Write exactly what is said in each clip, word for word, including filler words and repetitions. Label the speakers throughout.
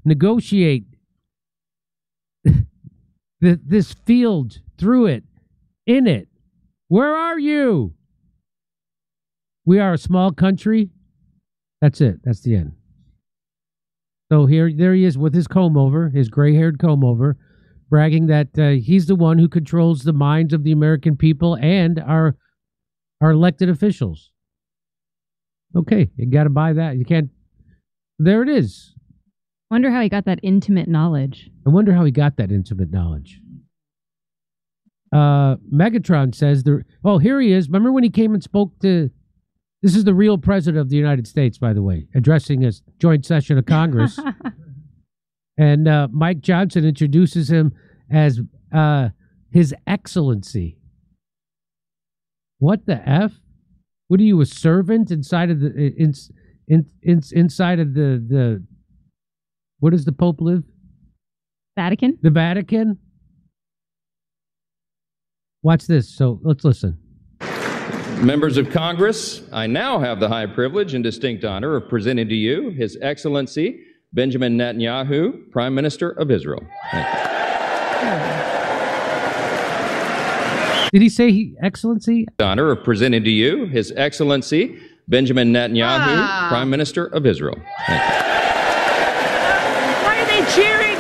Speaker 1: negotiate this field through it, in it. Where are you? We are a small country. That's it. That's the end. So here, there he is with his comb over, his gray-haired comb over, bragging that uh, he's the one who controls the minds of the American people and our our elected officials. Okay, you got to buy that. You can't. There it is.
Speaker 2: Wonder how he got that intimate knowledge.
Speaker 1: I wonder how he got that intimate knowledge. Uh, Megatron says, the, oh, here he is. Remember when he came and spoke to, this is the real president of the United States, by the way, addressing a joint session of Congress. And uh, Mike Johnson introduces him as uh, His Excellency. What the F? What are you, a servant inside of the, in, in, in, inside of the, the, where does the Pope live?
Speaker 2: Vatican?
Speaker 1: The Vatican? Watch this. So let's listen.
Speaker 3: Members of Congress, I now have the high privilege and distinct honor of presenting to you His Excellency Benjamin Netanyahu, Prime Minister of Israel. Thank you.
Speaker 1: Did he say he, Excellency?
Speaker 3: Honor of presenting to you His Excellency Benjamin Netanyahu, ah. Prime Minister of Israel. Thank you.
Speaker 1: Why are they cheering?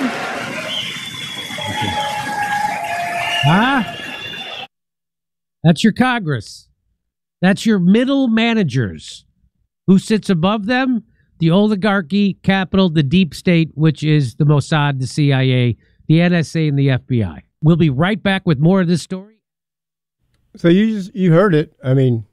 Speaker 1: Huh? That's your Congress. That's your middle managers. Who sits above them? The oligarchy, capital, the deep state, which is the Mossad, the C I A, the N S A, and the F B I. We'll be right back with more of this story.
Speaker 4: So you just, you heard it. I mean,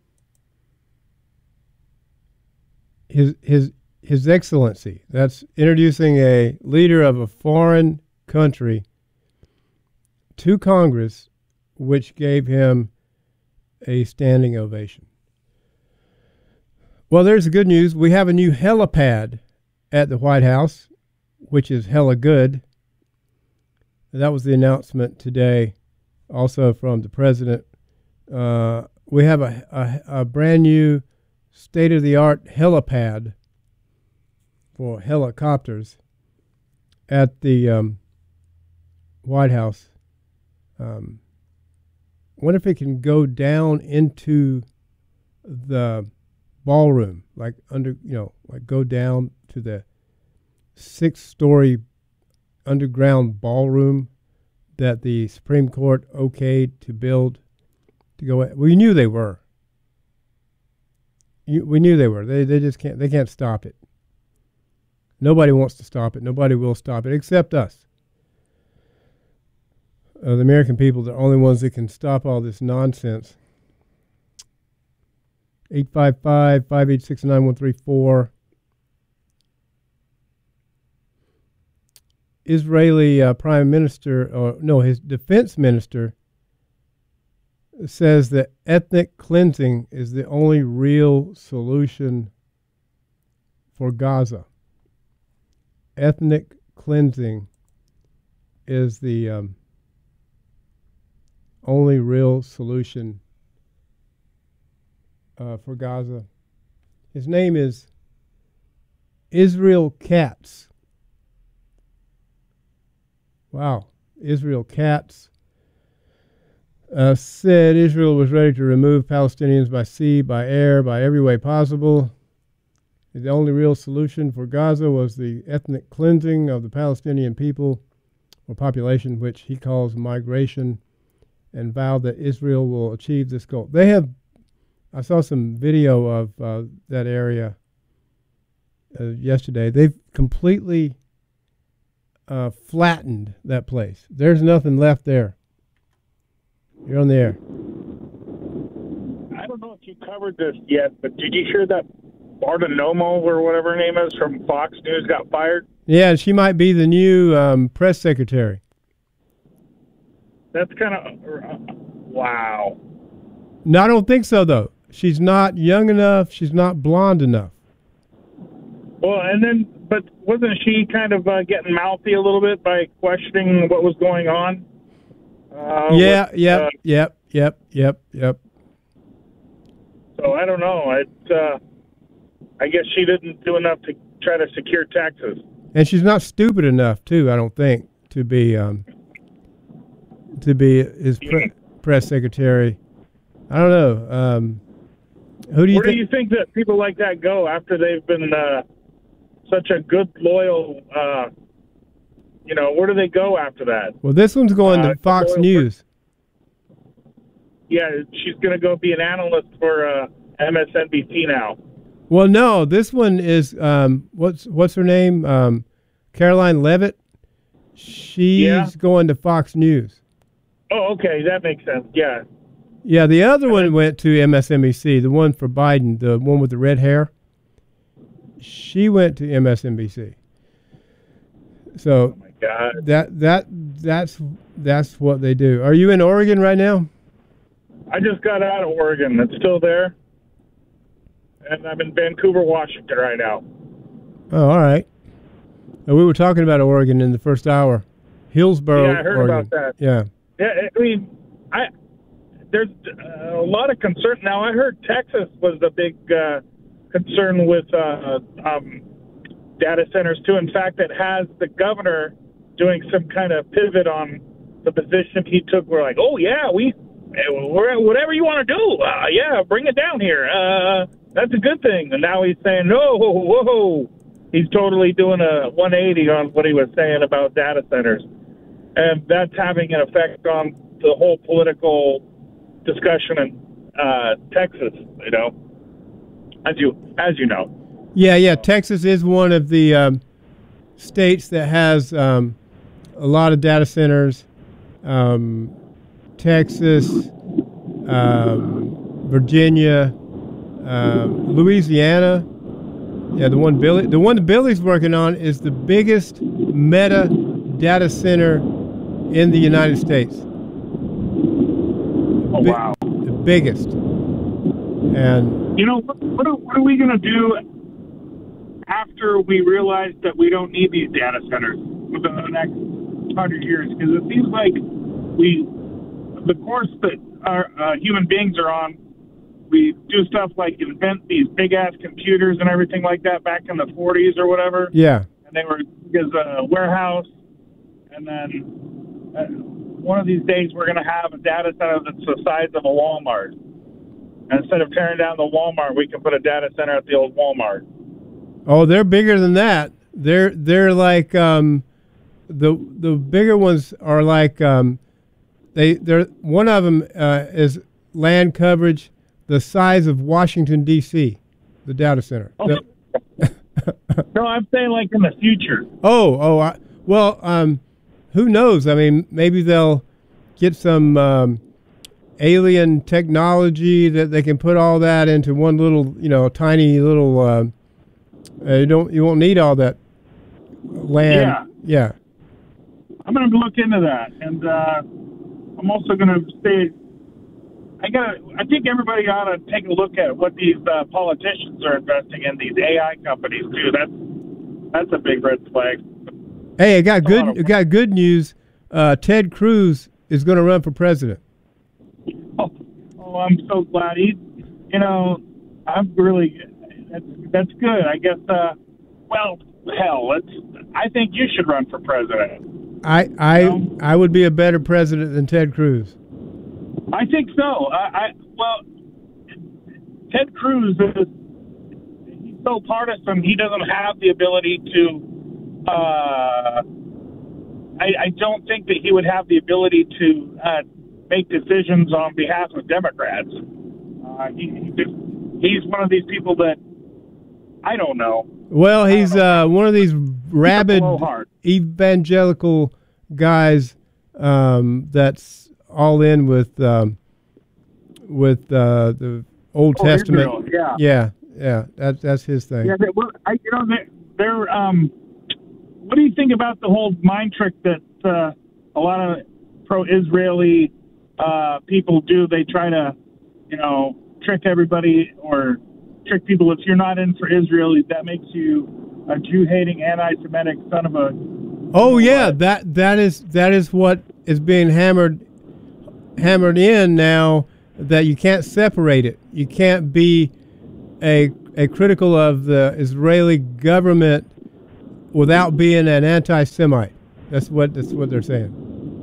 Speaker 4: his his his Excellency. That's introducing a leader of a foreign country to Congress, which gave him a standing ovation. Well, there's the good news. We have a new helipad at the White House, which is hella good. That was the announcement today, also from the president. Uh, we have a, a, a brand new state-of-the-art helipad for helicopters at the um, White House. Um, I wonder if it can go down into the ballroom, like under, you know, like go down to the six-story underground ballroom that the Supreme Court okayed to build to go. We knew they were. You, we knew they were. They they just can't. They can't stop it. Nobody wants to stop it. Nobody will stop it except us. Uh, the American people, the only ones that can stop all this nonsense. eight five five, five eight six, nine one three four. Israeli uh, Prime Minister, or no, his defense minister says that ethnic cleansing is the only real solution for Gaza. Ethnic cleansing is the um, only real solution uh, for Gaza. His name is Israel Katz. Wow. Israel Katz uh, said Israel was ready to remove Palestinians by sea, by air, by every way possible. The only real solution for Gaza was the ethnic cleansing of the Palestinian people or population, which he calls migration, and vowed that Israel will achieve this goal. They have, I saw some video of uh, that area uh, yesterday. They've completely uh, flattened that place. There's nothing left there. You're on the air.
Speaker 5: I don't know if you covered this yet, but did you hear that Bartiromo or whatever her name is from Fox News got fired?
Speaker 4: Yeah, she might be the new um, press secretary.
Speaker 5: That's kind of, uh, wow.
Speaker 4: No, I don't think so, though. She's not young enough. She's not blonde enough.
Speaker 5: Well, and then, but wasn't she kind of uh, getting mouthy a little bit by questioning what was going on? Uh,
Speaker 4: yeah,
Speaker 5: with,
Speaker 4: yep,
Speaker 5: uh,
Speaker 4: yep, yep, yep, yep.
Speaker 5: So I don't know. It, uh, I guess she didn't do enough to try to secure Texas.
Speaker 4: And she's not stupid enough, too, I don't think, to be um, to be his pre- press secretary. I don't know. Um, who do you
Speaker 5: Where
Speaker 4: think?
Speaker 5: do you think that people like that go after they've been uh, such a good, loyal, uh, you know, where do they go after that?
Speaker 4: Well, this one's going
Speaker 5: Uh,
Speaker 4: to Fox
Speaker 5: loyal
Speaker 4: News.
Speaker 5: Yeah, she's going to go be an analyst for uh, M S N B C now.
Speaker 4: Well, no, this one is um, what's what's her name? Um, Caroline Levitt. She's
Speaker 5: Yeah.
Speaker 4: going to Fox News.
Speaker 5: Oh, okay, that makes sense. Yeah.
Speaker 4: Yeah, the other one went to M S N B C. The one for Biden, the one with the red hair. She went to M S N B C. So
Speaker 5: Oh my God.
Speaker 4: that that that's that's what they do. Are you in Oregon right now?
Speaker 5: I just got out of Oregon. It's still there. And I'm in Vancouver, Washington right now.
Speaker 4: Oh, all right. And we were talking about Oregon in the first hour. Hillsboro,
Speaker 5: Yeah, I heard
Speaker 4: Oregon.
Speaker 5: about that.
Speaker 4: Yeah.
Speaker 5: Yeah, I mean, I there's uh, a lot of concern now. I heard Texas was the big uh, concern with uh, um, data centers too. In fact, it has the governor doing some kind of pivot on the position he took. We're like, oh yeah, we we're, whatever you want to do, uh, yeah, bring it down here. Uh, that's a good thing. And now he's saying, no, whoa, whoa. He's totally doing a one eighty on what he was saying about data centers. And that's having an effect on the whole political discussion in uh, Texas, you know, as you as you know.
Speaker 4: Yeah, yeah. Texas is one of the um, states that has um, a lot of data centers. Um, Texas, um, Virginia, um, Louisiana. Yeah, the one Billy, the one that Billy's working on is the biggest Meta data center in the United States.
Speaker 5: Oh,
Speaker 4: Bi-
Speaker 5: wow.
Speaker 4: The biggest. And
Speaker 5: You know, what, what, are, what are we going to do after we realize that we don't need these data centers within the next hundred years? Because it seems like we, the course that our uh, human beings are on, we do stuff like invent these big-ass computers and everything like that back in the forties or whatever.
Speaker 4: yeah,
Speaker 5: And they were as a warehouse. And then uh, one of these days we're going to have a data center that's the size of a Walmart. And instead of tearing down the Walmart, we can put a data center at the old Walmart.
Speaker 4: oh, they're bigger than that. They're they're like um, the the bigger ones are like um, they they're one of them uh, is land coverage the size of Washington D C, the data center.
Speaker 5: Oh.
Speaker 4: The-
Speaker 5: No, I'm saying like in the future.
Speaker 4: oh, oh, I, well, um, who knows? I mean, maybe they'll get some um, alien technology that they can put all that into one little, you know, tiny little. Uh, uh, you don't, you won't need all that land.
Speaker 5: Yeah.
Speaker 4: Yeah.
Speaker 5: I'm going to look into that, and uh, I'm also going to say, I got. I think everybody ought to take a look at what these uh, politicians are investing in, these A I companies too. That's that's a big red flag.
Speaker 4: Hey, I got
Speaker 5: That's a lot
Speaker 4: good,
Speaker 5: of
Speaker 4: I got good news. Uh, Ted Cruz is going to run for president.
Speaker 5: Oh, oh, I'm so glad. He, you know, I'm really. That's that's good. I guess. Uh, well, hell, let's. I think you should run for president.
Speaker 4: I, I,
Speaker 5: No.
Speaker 4: I would be a better president than Ted Cruz.
Speaker 5: I think so. I, I well, Ted Cruz is he's so partisan. He doesn't have the ability to. Uh, I, I don't think that he would have the ability to uh, make decisions on behalf of Democrats. Uh, he, he just, he's one of these people that I don't know.
Speaker 4: Well, he's uh, one of these rabid
Speaker 5: blowhard.
Speaker 4: evangelical guys um, that's all in with um, with uh, the Old
Speaker 5: Oh,
Speaker 4: Testament.
Speaker 5: Israel, yeah.
Speaker 4: yeah, yeah. That's that's his thing.
Speaker 5: Yeah, they, well, I, you know, they're, they're um. What do you think about the whole mind trick that uh, a lot of pro-Israeli uh, people do? They try to, you know, trick everybody or trick people. If you're not in for Israel, that makes you a Jew-hating, anti-Semitic son of a.
Speaker 4: Oh yeah, that that is that is what is being hammered hammered in now. That you can't separate it. You can't be a a critical of the Israeli government without being an anti-Semite. That's what that's what they're saying.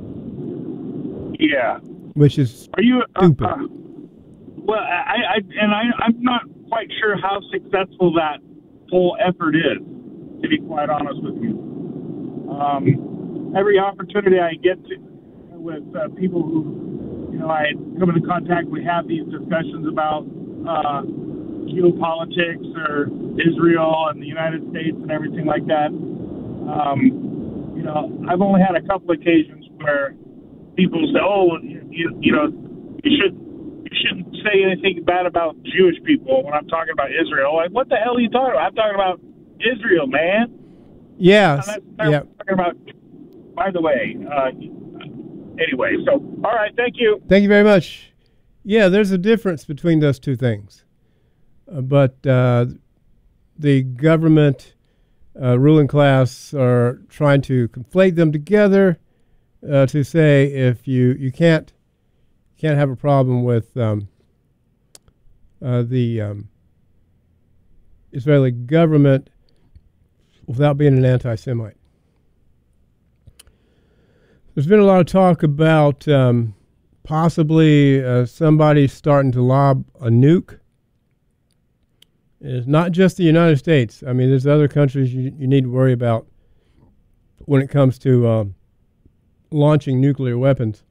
Speaker 5: Yeah.
Speaker 4: Which is
Speaker 5: Are you uh,
Speaker 4: stupid.
Speaker 5: uh, well, I, I and I, I'm not quite sure how successful that whole effort is, to be quite honest with you. Um, every opportunity I get to with uh, people who, you know, I come into contact, we have these discussions about uh, geopolitics or Israel and the United States and everything like that. Um, you know, I've only had a couple occasions where people say, "Oh, you, you, you know, you should you shouldn't say anything bad about Jewish people when I'm talking about Israel." Like, what the hell are you talking about? I'm talking about Israel, man.
Speaker 4: Yes.
Speaker 5: I'm not
Speaker 4: Yeah.
Speaker 5: talking about. By the way, uh, anyway. So, all right. Thank you.
Speaker 4: Thank you very much. Yeah, there's a difference between those two things, uh, but uh, the government uh, ruling class are trying to conflate them together. Uh, to say if you, you can't can't have a problem with um, uh, the um, Israeli government without being an anti-Semite. There's been a lot of talk about um, possibly uh, somebody starting to lob a nuke. It's not just the United States. I mean, there's other countries you, you need to worry about when it comes to um, launching nuclear weapons.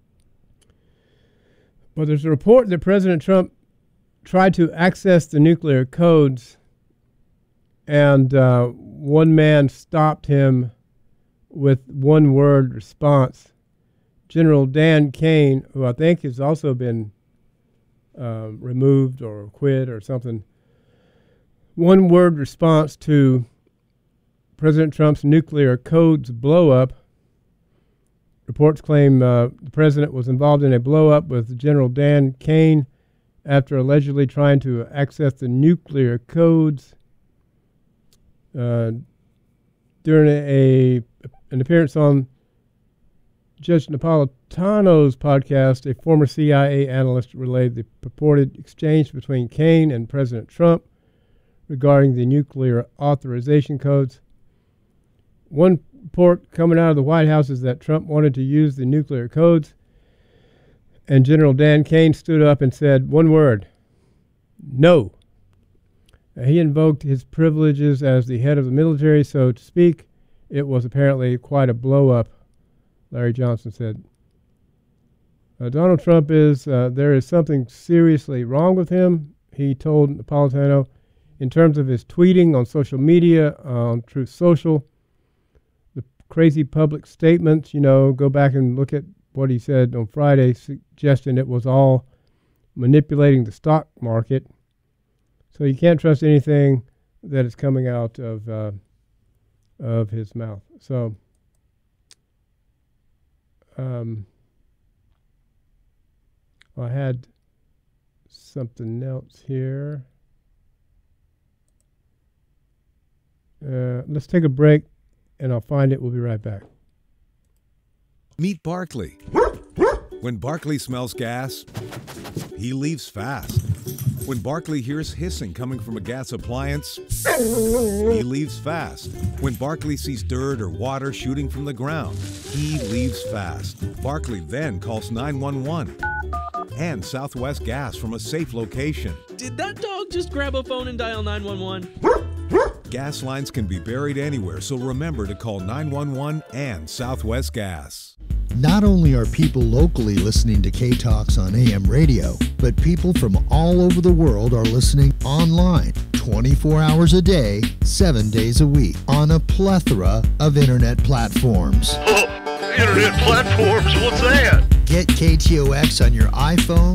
Speaker 4: But there's a report that President Trump tried to access the nuclear codes, and uh, one man stopped him with one word response. General Dan Kane, who I think has also been uh, removed or quit or something, one word response to President Trump's nuclear codes blow up. Reports claim uh, the president was involved in a blow-up with General Dan Kane after allegedly trying to access the nuclear codes. Uh, during a, a an appearance on Judge Napolitano's podcast, a former C I A analyst relayed the purported exchange between Kane and President Trump regarding the nuclear authorization codes. One report coming out of the White House is that Trump wanted to use the nuclear codes, and General Dan Kane stood up and said one word: no. Uh, he invoked his privileges as the head of the military, so to speak. It was apparently quite a blow-up, Larry Johnson said. Uh, Donald Trump is, uh, there is something seriously wrong with him, he told Napolitano, in terms of his tweeting on social media, uh, on Truth Social. Crazy public statements, you know, go back and look at what he said on Friday, suggesting it was all manipulating the stock market. So you can't trust anything that is coming out of uh, of his mouth. So um, I had something else here. Uh, let's take a break. And I'll find it. We'll be right back.
Speaker 6: Meet Barkley. When Barkley smells gas, he leaves fast. When Barkley hears hissing coming from a gas appliance, he leaves fast. When Barkley sees dirt or water shooting from the ground, he leaves fast. Barkley then calls nine one one and Southwest Gas from a safe location.
Speaker 7: Did that dog just grab a phone and dial nine one one?
Speaker 6: Gas lines can be buried anywhere, so remember to call nine one one and Southwest Gas.
Speaker 8: Not only are people locally listening to K-Talks on A M radio, but people from all over the world are listening online twenty-four hours a day, seven days a week on a plethora of internet platforms.
Speaker 9: Oh, internet platforms? What's that?
Speaker 8: Get K T O X on your iPhone,